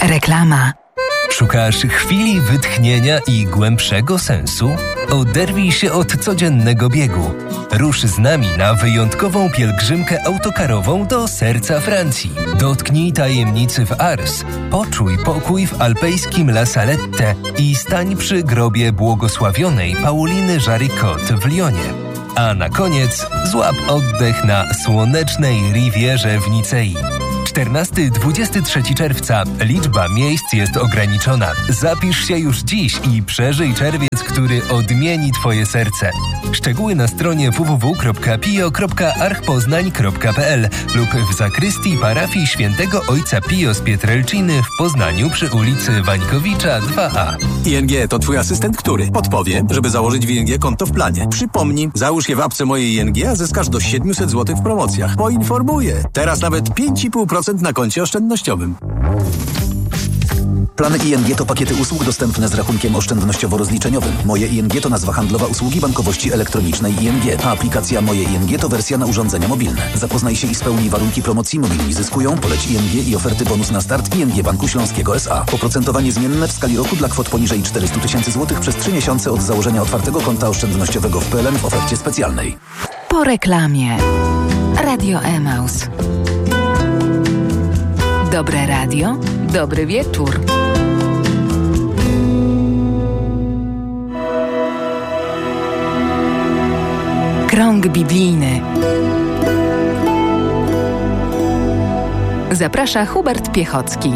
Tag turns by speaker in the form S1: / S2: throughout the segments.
S1: Reklama.
S2: Szukasz chwili wytchnienia i głębszego sensu? Oderwij się od codziennego biegu. Rusz z nami na wyjątkową pielgrzymkę autokarową do serca Francji. Dotknij tajemnicy w Ars, poczuj pokój w alpejskim La Salette i stań przy grobie błogosławionej Pauliny Jaricot w Lyonie. A na koniec złap oddech na słonecznej Rivierze w Nicei. 14-23 czerwca. Liczba miejsc jest ograniczona. Zapisz się już dziś i przeżyj czerwiec, który odmieni Twoje serce. Szczegóły na stronie www.pio.archpoznań.pl lub w zakrystii parafii Świętego Ojca Pio z Pietrelciny w Poznaniu przy ulicy Wańkowicza 2A.
S3: ING to Twój asystent, który podpowie, żeby założyć w ING konto w planie. Przypomnij, załóż je w apce mojej ING, a zyskasz do 700 zł w promocjach. Poinformuję. Teraz nawet 5,5% na koncie oszczędnościowym.
S4: Plany ING to pakiety usług dostępne z rachunkiem oszczędnościowo-rozliczeniowym. Moje ING to nazwa handlowa usługi bankowości elektronicznej ING, a aplikacja Moje ING to wersja na urządzenia mobilne. Zapoznaj się i spełnij warunki promocji Mobilni Zyskują, poleć ING i oferty bonus na start ING Banku Śląskiego S.A. Oprocentowanie zmienne w skali roku dla kwot poniżej 400 000 zł przez 3 miesiące od założenia otwartego konta oszczędnościowego w PLN w ofercie specjalnej.
S1: Po reklamie. Radio Emaus. Dobre radio, dobry wieczór. Krąg biblijny. Zaprasza Hubert Piechocki.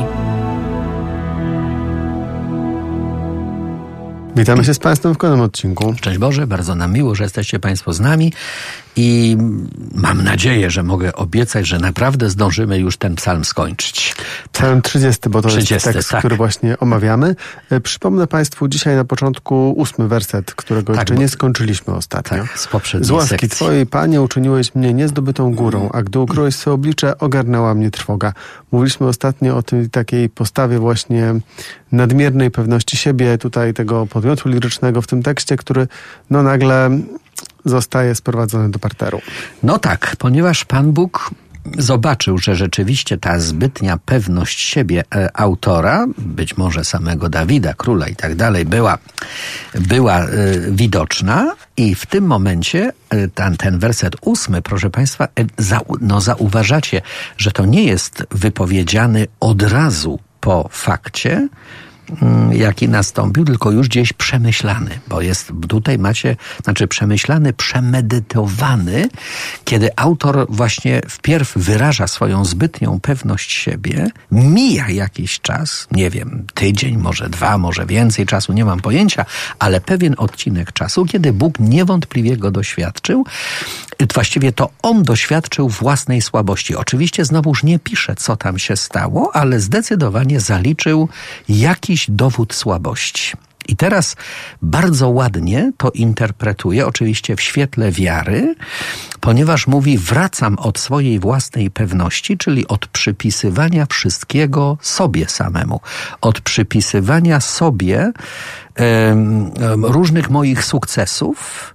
S5: Witamy się z Państwem w kolejnym odcinku.
S6: Szczęść Boże, bardzo nam miło, że jesteście Państwo z nami i mam nadzieję, że mogę obiecać, że naprawdę zdążymy już ten psalm skończyć.
S5: Psalm 30, bo to 30, jest tekst,
S6: tak,
S5: który właśnie omawiamy. Przypomnę Państwu dzisiaj na początku 8 werset, którego jeszcze nie skończyliśmy ostatnio.
S6: Tak, z poprzedniej
S5: z łaski
S6: sekcji.
S5: Twojej, Panie, uczyniłeś mnie niezdobytą górą, a gdy ukryłeś swe oblicze, ogarnęła mnie trwoga. Mówiliśmy ostatnio o tej takiej postawie właśnie nadmiernej pewności siebie, tutaj tego podmiotu lirycznego w tym tekście, który nagle zostaje sprowadzony do parteru.
S6: No tak, ponieważ Pan Bóg zobaczył, że rzeczywiście ta zbytnia pewność siebie autora, być może samego Dawida, króla i tak dalej, była widoczna i w tym momencie ten werset 8, proszę Państwa, zauważacie, że to nie jest wypowiedziany od razu po fakcie, jaki nastąpił, tylko już gdzieś przemyślany, bo jest tutaj przemyślany, przemedytowany, kiedy autor właśnie wpierw wyraża swoją zbytnią pewność siebie, mija jakiś czas, nie wiem, tydzień, może 2, może więcej czasu, nie mam pojęcia, ale pewien odcinek czasu, kiedy Bóg niewątpliwie go doświadczył, właściwie to on doświadczył własnej słabości. Oczywiście znowuż nie pisze, co tam się stało, ale zdecydowanie zaliczył jakiś dowód słabości. I teraz bardzo ładnie to interpretuje, oczywiście w świetle wiary, ponieważ mówi, wracam od swojej własnej pewności, czyli od przypisywania wszystkiego sobie samemu. Od przypisywania sobie różnych moich sukcesów,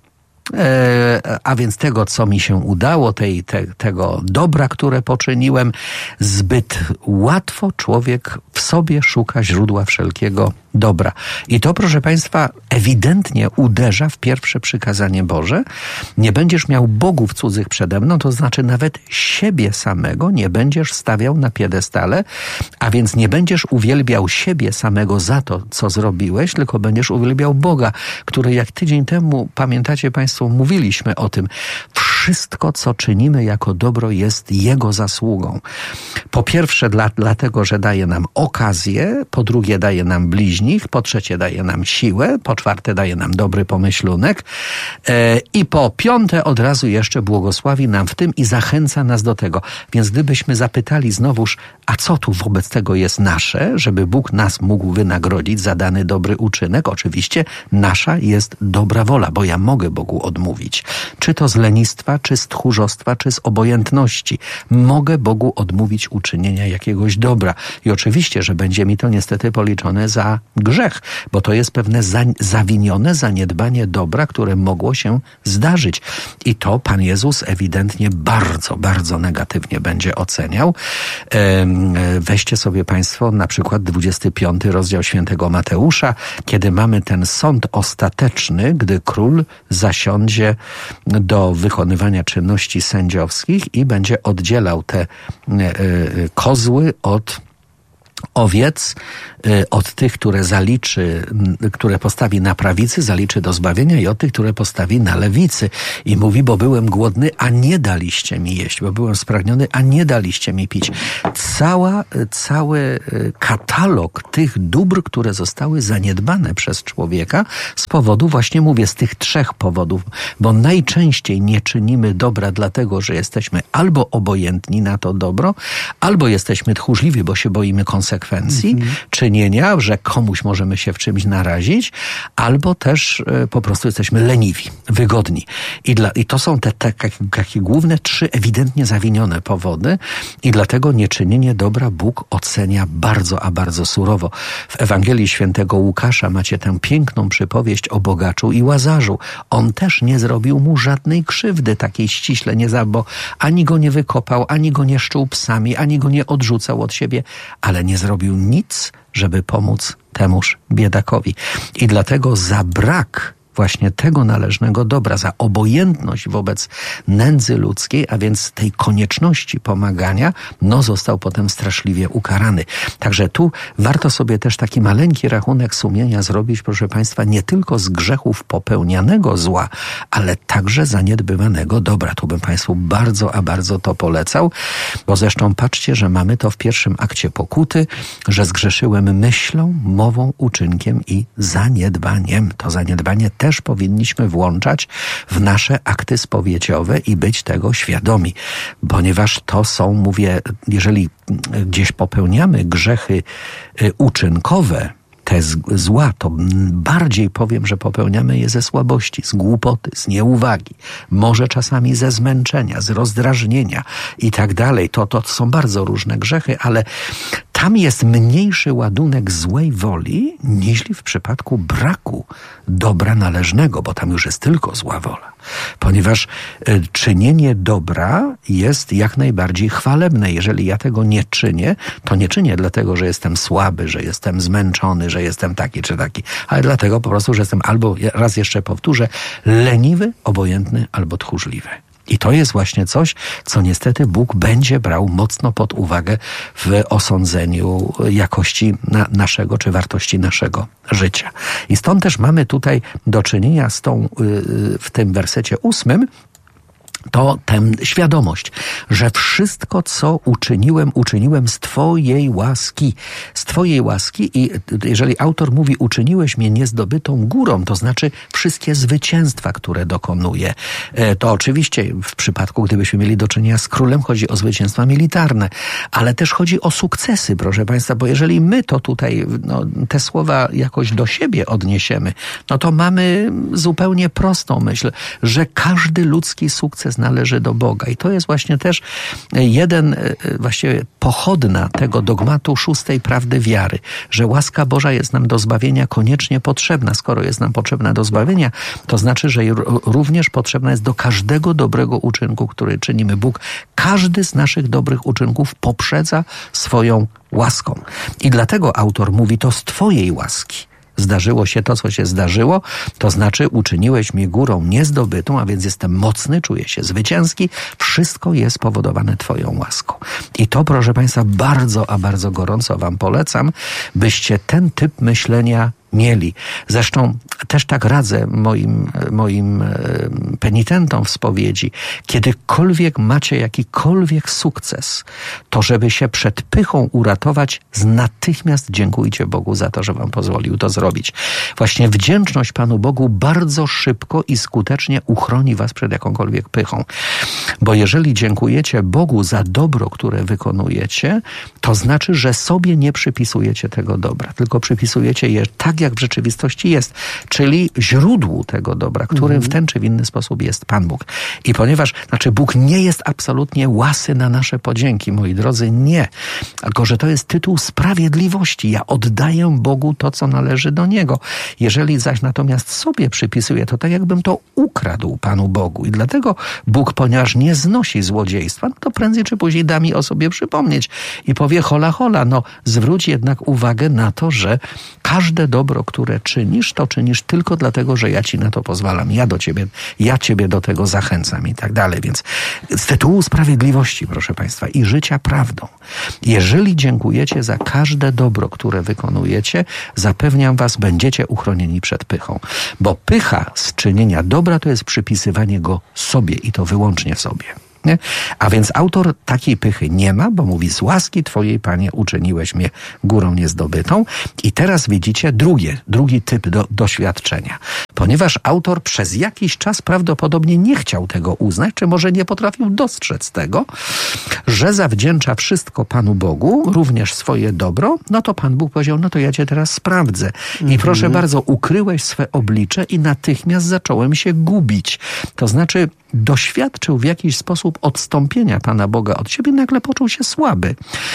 S6: a więc tego, co mi się udało, tego dobra, które poczyniłem. Zbyt łatwo człowiek w sobie szuka źródła wszelkiego dobra. I to, proszę Państwa, ewidentnie uderza w pierwsze przykazanie Boże. Nie będziesz miał bogów cudzych przede mną, to znaczy nawet siebie samego nie będziesz stawiał na piedestale, a więc nie będziesz uwielbiał siebie samego za to, co zrobiłeś, tylko będziesz uwielbiał Boga, który jak tydzień temu, pamiętacie Państwo, mówiliśmy o tym, wszystko, co czynimy jako dobro, jest Jego zasługą. Po pierwsze dlatego, że daje nam okazję, po drugie daje nam bliźnich, po trzecie daje nam siłę, po czwarte daje nam dobry pomyślunek i po piąte od razu jeszcze błogosławi nam w tym i zachęca nas do tego. Więc gdybyśmy zapytali znowuż, a co tu wobec tego jest nasze, żeby Bóg nas mógł wynagrodzić za dany dobry uczynek, oczywiście nasza jest dobra wola, bo ja mogę Bogu odmówić. Czy to z lenistwa, czy z tchórzostwa, czy z obojętności. Mogę Bogu odmówić uczynek. czynienia jakiegoś dobra. I oczywiście, że będzie mi to niestety policzone za grzech, bo to jest pewne zawinione zaniedbanie dobra, które mogło się zdarzyć. I to Pan Jezus ewidentnie bardzo, bardzo negatywnie będzie oceniał. Weźcie sobie Państwo na przykład 25 rozdział Świętego Mateusza, kiedy mamy ten sąd ostateczny, gdy król zasiądzie do wykonywania czynności sędziowskich i będzie oddzielał te kozły od owiec, od tych, które postawi na prawicy, zaliczy do zbawienia, i od tych, które postawi na lewicy. I mówi, bo byłem głodny, a nie daliście mi jeść, bo byłem spragniony, a nie daliście mi pić. Cały katalog tych dóbr, które zostały zaniedbane przez człowieka z powodu, właśnie mówię, z tych 3 powodów, bo najczęściej nie czynimy dobra dlatego, że jesteśmy albo obojętni na to dobro, albo jesteśmy tchórzliwi, bo się boimy konsekwencji czynienia, że komuś możemy się w czymś narazić, albo też po prostu jesteśmy leniwi, wygodni. I to są te takie główne 3 ewidentnie zawinione powody i dlatego nieczynienie dobra Bóg ocenia bardzo, a bardzo surowo. W Ewangelii Świętego Łukasza macie tę piękną przypowieść o bogaczu i Łazarzu. On też nie zrobił mu żadnej krzywdy, takiej ściśle bo ani go nie wykopał, ani go nie szczuł psami, ani go nie odrzucał od siebie, ale nie zrobił nic, żeby pomóc temuż biedakowi. I dlatego za brak właśnie tego należnego dobra, za obojętność wobec nędzy ludzkiej, a więc tej konieczności pomagania, został potem straszliwie ukarany. Także tu warto sobie też taki maleńki rachunek sumienia zrobić, proszę Państwa, nie tylko z grzechów popełnianego zła, ale także zaniedbywanego dobra. Tu bym Państwu bardzo, a bardzo to polecał, bo zresztą patrzcie, że mamy to w pierwszym akcie pokuty, że zgrzeszyłem myślą, mową, uczynkiem i zaniedbaniem. To zaniedbanie też powinniśmy włączać w nasze akty spowiedziowe i być tego świadomi, ponieważ to są, mówię, jeżeli gdzieś popełniamy grzechy uczynkowe, te zła, to bardziej powiem, że popełniamy je ze słabości, z głupoty, z nieuwagi, może czasami ze zmęczenia, z rozdrażnienia i tak dalej. To są bardzo różne grzechy, ale tam jest mniejszy ładunek złej woli niż w przypadku braku dobra należnego, bo tam już jest tylko zła wola. Ponieważ czynienie dobra jest jak najbardziej chwalebne. Jeżeli ja tego nie czynię, to nie czynię dlatego, że jestem słaby, że jestem zmęczony, że jestem taki czy taki, ale dlatego po prostu, że jestem albo, raz jeszcze powtórzę, leniwy, obojętny albo tchórzliwy. I to jest właśnie coś, co niestety Bóg będzie brał mocno pod uwagę w osądzeniu jakości naszego, czy wartości naszego życia. I stąd też mamy tutaj do czynienia z tą, w tym wersecie 8, to tę świadomość, że wszystko, co uczyniłem z Twojej łaski. Z Twojej łaski i jeżeli autor mówi, uczyniłeś mnie niezdobytą górą, to znaczy wszystkie zwycięstwa, które dokonuje. To oczywiście w przypadku, gdybyśmy mieli do czynienia z królem, chodzi o zwycięstwa militarne, ale też chodzi o sukcesy, proszę Państwa, bo jeżeli my to tutaj, te słowa jakoś do siebie odniesiemy, to mamy zupełnie prostą myśl, że każdy ludzki sukces należy do Boga. I to jest właśnie też właściwie pochodna tego dogmatu 6. prawdy wiary, że łaska Boża jest nam do zbawienia koniecznie potrzebna. Skoro jest nam potrzebna do zbawienia, to znaczy, że również potrzebna jest do każdego dobrego uczynku, który czynimy. Bóg każdy z naszych dobrych uczynków poprzedza swoją łaską. I dlatego autor mówi, to z Twojej łaski zdarzyło się to, co się zdarzyło, to znaczy uczyniłeś mnie górą niezdobytą, a więc jestem mocny, czuję się zwycięski. Wszystko jest spowodowane Twoją łaską. I to, proszę Państwa, bardzo, a bardzo gorąco Wam polecam, byście ten typ myślenia mieli. Zresztą też tak radzę moim penitentom w spowiedzi. Kiedykolwiek macie jakikolwiek sukces, to żeby się przed pychą uratować, natychmiast dziękujcie Bogu za to, że Wam pozwolił to zrobić. Właśnie wdzięczność Panu Bogu bardzo szybko i skutecznie uchroni Was przed jakąkolwiek pychą. Bo jeżeli dziękujecie Bogu za dobro, które wykonujecie, to znaczy, że sobie nie przypisujecie tego dobra, tylko przypisujecie je tak, jak w rzeczywistości jest, czyli źródłu tego dobra, którym w ten czy w inny sposób jest Pan Bóg. I ponieważ, Bóg nie jest absolutnie łasy na nasze podzięki, moi drodzy, nie. Tylko, że to jest tytuł sprawiedliwości. Ja oddaję Bogu to, co należy do Niego. Jeżeli zaś natomiast sobie przypisuję, to tak jakbym to ukradł Panu Bogu. I dlatego Bóg, ponieważ nie znosi złodziejstwa, to prędzej czy później da mi o sobie przypomnieć i powie hola, zwróć jednak uwagę na to, że każde dobro, które czynisz, to czynisz tylko dlatego, że ja ci na to pozwalam. Ja ciebie do tego zachęcam i tak dalej. Więc z tytułu sprawiedliwości, proszę Państwa, i życia prawdą. Jeżeli dziękujecie za każde dobro, które wykonujecie, zapewniam Was, będziecie uchronieni przed pychą. Bo pycha z czynienia dobra to jest przypisywanie go sobie i to wyłącznie sobie. Nie? A więc autor takiej pychy nie ma, bo mówi: z łaski Twojej, Panie, uczyniłeś mnie górą niezdobytą. I teraz widzicie drugi typ doświadczenia. Ponieważ autor przez jakiś czas prawdopodobnie nie chciał tego uznać, czy może nie potrafił dostrzec tego, że zawdzięcza wszystko Panu Bogu, również swoje dobro, no to Pan Bóg powiedział: no to ja Cię teraz sprawdzę. I proszę bardzo, ukryłeś swe oblicze i natychmiast zacząłem się gubić. To znaczy doświadczył w jakiś sposób odstąpienia Pana Boga od siebie, nagle poczuł się słaby.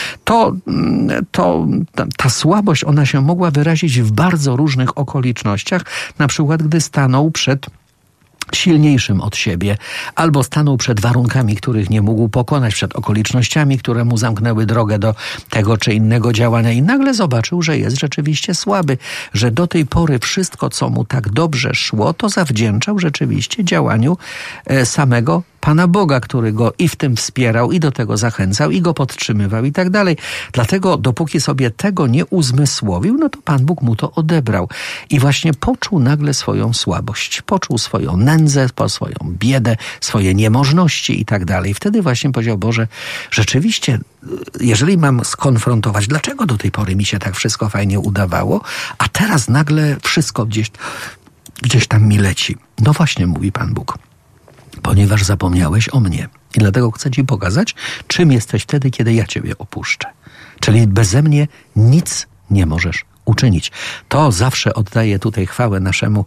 S6: Ta słabość, ona się mogła wyrazić w bardzo różnych okolicznościach, na przykład gdy stanął przed silniejszym od siebie, albo stanął przed warunkami, których nie mógł pokonać, przed okolicznościami, które mu zamknęły drogę do tego czy innego działania i nagle zobaczył, że jest rzeczywiście słaby, że do tej pory wszystko, co mu tak dobrze szło, to zawdzięczał rzeczywiście działaniu samego Pana Boga, który go i w tym wspierał, i do tego zachęcał, i go podtrzymywał i tak dalej. Dlatego dopóki sobie tego nie uzmysłowił, no to Pan Bóg mu to odebrał. I właśnie poczuł nagle swoją słabość, poczuł swoją nędzę, swoją biedę, swoje niemożności i tak dalej. Wtedy właśnie powiedział: Boże, rzeczywiście, jeżeli mam skonfrontować, dlaczego do tej pory mi się tak wszystko fajnie udawało, a teraz nagle wszystko gdzieś tam mi leci. No właśnie, mówi Pan Bóg, ponieważ zapomniałeś o mnie. I dlatego chcę Ci pokazać, czym jesteś wtedy, kiedy ja Ciebie opuszczę. Czyli beze mnie nic nie możesz uczynić. To zawsze oddaję tutaj chwałę naszemu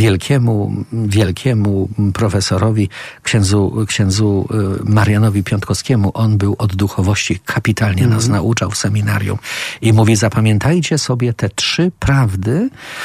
S6: wielkiemu profesorowi, księdzu Marianowi Piątkowskiemu. On był od duchowości, kapitalnie nas nauczał w seminarium. I mówi: zapamiętajcie sobie te 3 prawdy,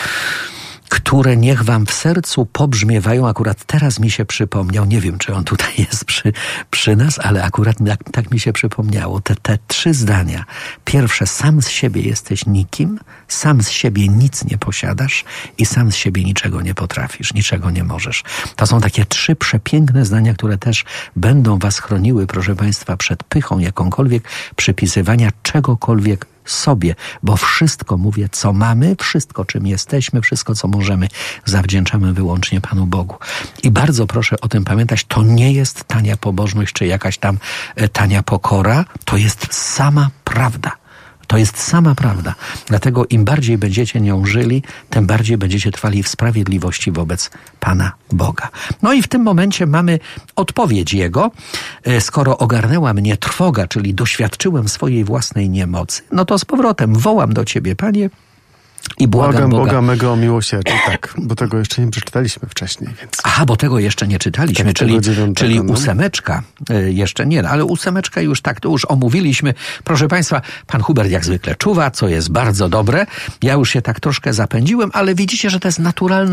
S6: które niech wam w sercu pobrzmiewają. Akurat teraz mi się przypomniał, nie wiem, czy on tutaj jest przy nas, ale akurat tak mi się przypomniało. Te 3 zdania. Pierwsze: sam z siebie jesteś nikim, sam z siebie nic nie posiadasz i sam z siebie niczego nie potrafisz, niczego nie możesz. To są takie 3 przepiękne zdania, które też będą was chroniły, proszę Państwa, przed pychą jakąkolwiek, przypisywania czegokolwiek sobie, bo wszystko, mówię, co mamy, wszystko, czym jesteśmy, wszystko, co możemy, zawdzięczamy wyłącznie Panu Bogu. I bardzo proszę o tym pamiętać, to nie jest tania pobożność, czy jakaś tam tania pokora, to jest sama prawda. To jest sama prawda. Dlatego im bardziej będziecie nią żyli, tym bardziej będziecie trwali w sprawiedliwości wobec Pana Boga. No i w tym momencie mamy odpowiedź Jego. Skoro ogarnęła mnie trwoga, czyli doświadczyłem swojej własnej niemocy, no to z powrotem wołam do Ciebie, Panie, i błagam Boga
S5: mego o miłosierdzie, tak, bo tego jeszcze nie przeczytaliśmy wcześniej. Więc...
S6: Aha, bo tego jeszcze nie czytaliśmy,
S5: tak,
S6: czyli 8 jeszcze nie, ale 8 już tak, to już omówiliśmy. Proszę Państwa, Pan Hubert jak zwykle czuwa, co jest bardzo dobre. Ja już się tak troszkę zapędziłem, ale widzicie, że to jest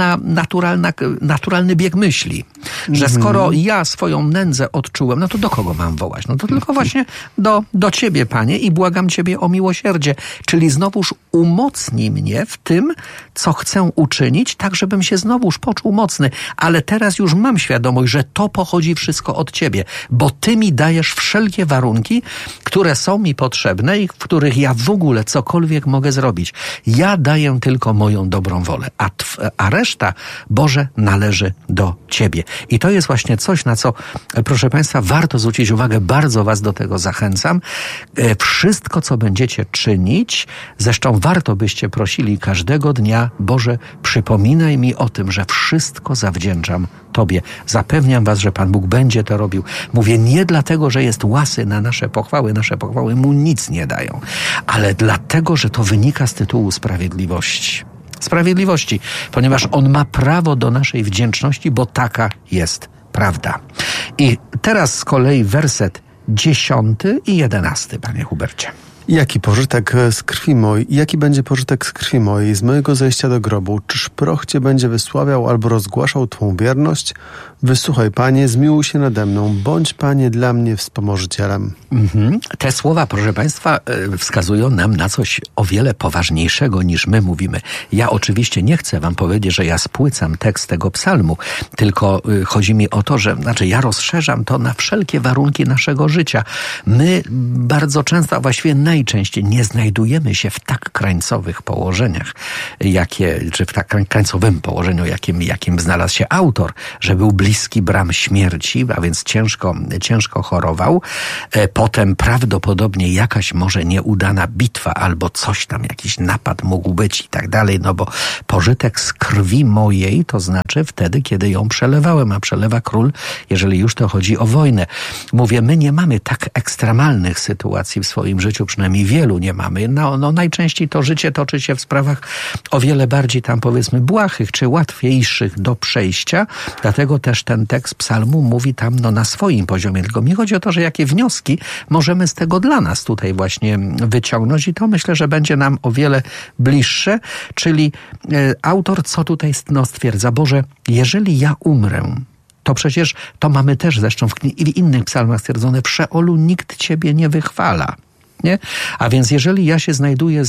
S6: naturalny bieg myśli. Że skoro ja swoją nędzę odczułem, no to do kogo mam wołać? No to tylko właśnie do Ciebie, Panie, i błagam Ciebie o miłosierdzie. Czyli znowuż umocnij mnie w tym, co chcę uczynić, tak żebym się znowuż poczuł mocny. Ale teraz już mam świadomość, że to pochodzi wszystko od Ciebie, bo Ty mi dajesz wszelkie warunki, które są mi potrzebne i w których ja w ogóle cokolwiek mogę zrobić. Ja daję tylko moją dobrą wolę, a reszta, Boże, należy do Ciebie. I to jest właśnie coś, na co, proszę Państwa, warto zwrócić uwagę, bardzo Was do tego zachęcam. Wszystko, co będziecie czynić, zresztą warto byście prosili każdego dnia, Boże, przypominaj mi o tym, że wszystko zawdzięczam Tobie. Zapewniam Was, że Pan Bóg będzie to robił. Mówię nie dlatego, że jest łasy na nasze pochwały Mu nic nie dają, ale dlatego, że to wynika z tytułu sprawiedliwości. sprawiedliwości, ponieważ On ma prawo do naszej wdzięczności, bo taka jest prawda. I teraz z kolei werset 10 i 11, panie Hubercie.
S5: Jaki pożytek z krwi mojej? Jaki będzie pożytek z krwi mojej, z mojego zejścia do grobu? Czyż proch Cię będzie wysławiał albo rozgłaszał Twą wierność? Wysłuchaj, Panie, zmiłuj się nade mną. Bądź, Panie, dla mnie wspomożycielem.
S6: Te słowa, proszę Państwa, wskazują nam na coś o wiele poważniejszego niż my mówimy. Ja oczywiście nie chcę Wam powiedzieć, że ja spłycam tekst tego psalmu, tylko chodzi mi o to, że ja rozszerzam to na wszelkie warunki naszego życia. My bardzo często, a właściwie najczęściej nie znajdujemy się w tak krańcowych położeniach, czy w tak krańcowym położeniu, jakim znalazł się autor, że był bliski bram śmierci, a więc ciężko chorował. Potem prawdopodobnie jakaś może nieudana bitwa albo coś tam, jakiś napad mógł być i tak dalej, no bo pożytek z krwi mojej to znaczy wtedy, kiedy ją przelewałem, a przelewa król, jeżeli już to chodzi o wojnę. Mówię, my nie mamy tak ekstremalnych sytuacji w swoim życiu, przynajmniej wielu nie mamy. No najczęściej to życie toczy się w sprawach o wiele bardziej tam powiedzmy błahych czy łatwiejszych do przejścia, dlatego też ten tekst psalmu mówi tam na swoim poziomie. Tylko mi chodzi o to, że jakie wnioski możemy z tego dla nas tutaj właśnie wyciągnąć i to myślę, że będzie nam o wiele bliższe, czyli autor co tutaj stwierdza, Boże, jeżeli ja umrę, to przecież to mamy też zresztą w innych psalmach stwierdzone, w Szeolu nikt Ciebie nie wychwala. Nie? A więc jeżeli ja się znajduję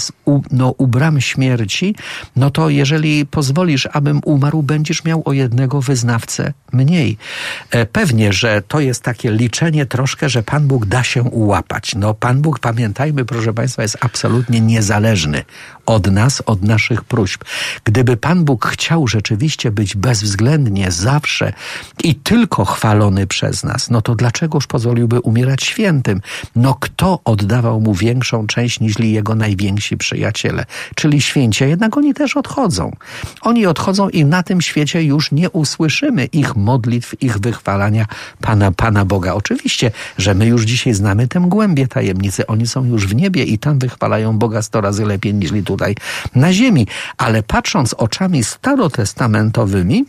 S6: u bram śmierci, no to jeżeli pozwolisz, abym umarł, będziesz miał o jednego wyznawcę mniej. Pewnie, że to jest takie liczenie troszkę, że Pan Bóg da się ułapać. No Pan Bóg, pamiętajmy, proszę Państwa, jest absolutnie niezależny od nas, od naszych próśb. Gdyby Pan Bóg chciał rzeczywiście być bezwzględnie zawsze i tylko chwalony przez nas, no to dlaczegoż pozwoliłby umierać świętym? No kto oddawał mu większą część niż jego najwięksi przyjaciele, czyli święci, jednak oni też odchodzą. Oni odchodzą i na tym świecie już nie usłyszymy ich modlitw, ich wychwalania Pana Boga. Oczywiście, że my już dzisiaj znamy tę głębię tajemnicy. Oni są już w niebie i tam wychwalają Boga 100 razy lepiej niż tutaj na ziemi. Ale patrząc oczami starotestamentowymi,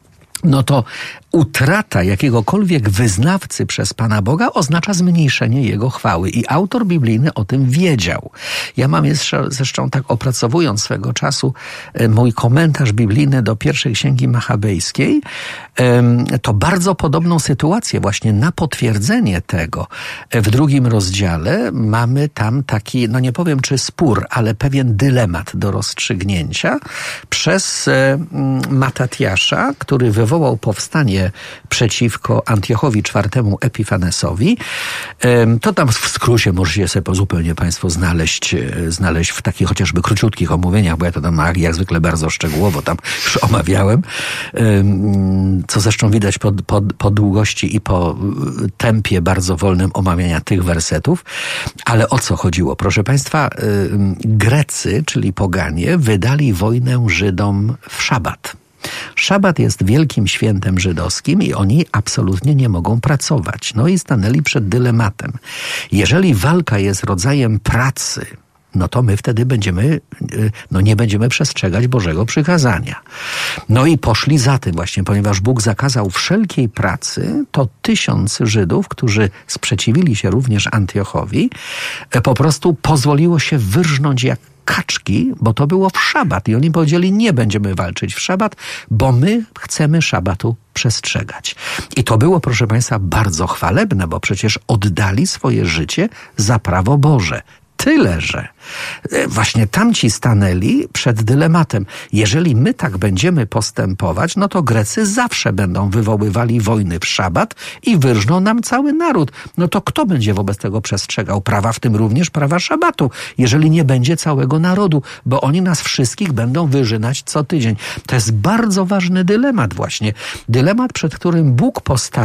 S6: no to utrata jakiegokolwiek wyznawcy przez Pana Boga oznacza zmniejszenie Jego chwały. I autor biblijny o tym wiedział. Ja mam zresztą tak opracowując swego czasu mój komentarz biblijny do pierwszej księgi Machabejskiej, to bardzo podobną sytuację właśnie na potwierdzenie tego. W 2 rozdziale mamy tam taki, no nie powiem czy spór, ale pewien dylemat do rozstrzygnięcia przez Matatiasza, który wywołał powstanie przeciwko Antiochowi IV Epifanesowi. To tam w skrócie możecie sobie zupełnie Państwo znaleźć w takich chociażby króciutkich omówieniach, bo ja to tam jak zwykle bardzo szczegółowo tam już omawiałem, co zresztą widać po długości i po tempie bardzo wolnym omawiania tych wersetów. Ale o co chodziło? Proszę Państwa, Grecy, czyli poganie, wydali wojnę Żydom w szabat. Szabat jest wielkim świętem żydowskim i oni absolutnie nie mogą pracować. No i stanęli przed dylematem. Jeżeli walka jest rodzajem pracy, no to my wtedy nie będziemy przestrzegać Bożego przykazania. No i poszli za tym właśnie, ponieważ Bóg zakazał wszelkiej pracy, to 1000 Żydów, którzy sprzeciwili się również Antiochowi, po prostu pozwoliło się wyrżnąć jak kaczki, bo to było w szabat i oni powiedzieli, nie będziemy walczyć w szabat, bo my chcemy szabatu przestrzegać. I to było, proszę Państwa, bardzo chwalebne, bo przecież oddali swoje życie za prawo Boże. Tyle, że właśnie tamci stanęli przed dylematem. Jeżeli my tak będziemy postępować, no to Grecy zawsze będą wywoływali wojny w szabat i wyrżną nam cały naród. No to kto będzie wobec tego przestrzegał prawa, w tym również prawa szabatu, jeżeli nie będzie całego narodu, bo oni nas wszystkich będą wyrzynać co tydzień. To jest bardzo ważny dylemat właśnie. Dylemat, przed którym Bóg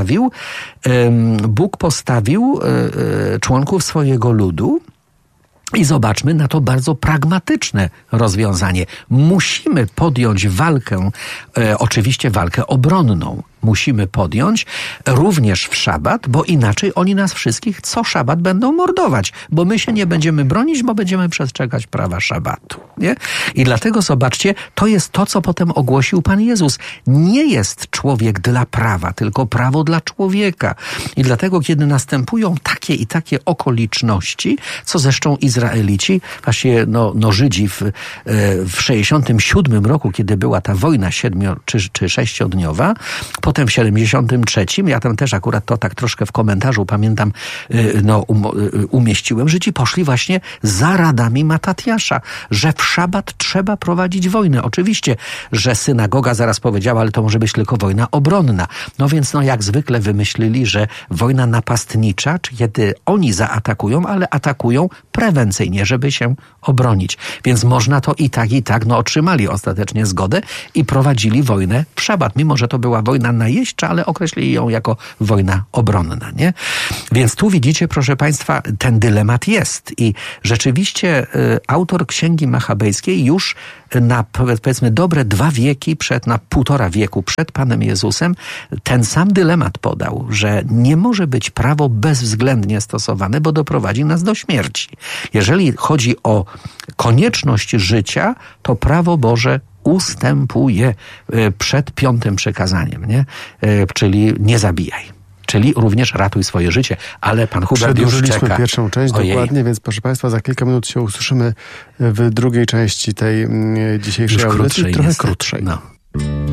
S6: postawił członków swojego ludu. I zobaczmy na to bardzo pragmatyczne rozwiązanie. Musimy podjąć walkę, oczywiście walkę obronną. musimy podjąć również w szabat, bo inaczej oni nas wszystkich co szabat będą mordować, bo my się nie będziemy bronić, bo będziemy przestrzegać prawa szabatu. Nie? I dlatego zobaczcie, to jest to, co potem ogłosił Pan Jezus. Nie jest człowiek dla prawa, tylko prawo dla człowieka. I dlatego, kiedy następują takie i takie okoliczności, co zresztą Izraelici, właśnie Żydzi w 67 roku, kiedy była ta wojna 7- czy 6-dniowa, potem w 73, ja tam też akurat to tak troszkę w komentarzu pamiętam, umieściłem, Żydzi poszli właśnie za radami Matatiasza, że w szabat trzeba prowadzić wojnę. Oczywiście, że synagoga zaraz powiedziała, ale to może być tylko wojna obronna. No więc jak zwykle wymyślili, że wojna napastnicza, czy kiedy oni zaatakują, ale atakują prewencyjnie, żeby się obronić. Więc można to i tak, otrzymali ostatecznie zgodę i prowadzili wojnę w szabat, mimo że to była wojna najeźdźcza, ale określili ją jako wojna obronna, nie? Więc tu widzicie, proszę Państwa, ten dylemat jest i rzeczywiście autor Księgi Machabejskiej już na, powiedzmy, dobre 2 wieki na 1,5 wieku przed Panem Jezusem ten sam dylemat podał, że nie może być prawo bezwzględnie stosowane, bo doprowadzi nas do śmierci. Jeżeli chodzi o konieczność życia, to prawo Boże ustępuje przed 5. przykazaniem, nie? Czyli nie zabijaj. Czyli również ratuj swoje życie. Ale pan Hubert już czeka.
S5: Pierwszą część dokładnie, więc proszę Państwa, za kilka minut się usłyszymy w drugiej części tej dzisiejszej audycji, trochę krótszej.
S6: No.